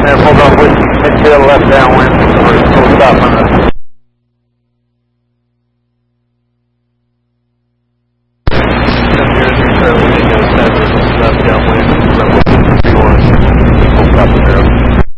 there, hold on, whiskey, head to the left downwind.